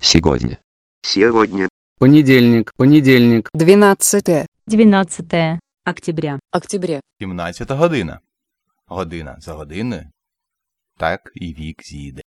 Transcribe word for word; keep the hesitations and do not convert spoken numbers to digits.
Сегодня. Сегодня. Понедельник, понедельник. двенадцатое. двенадцатое октября. Октября. сімнадцята година. Година за годиною. Так і вік зійде.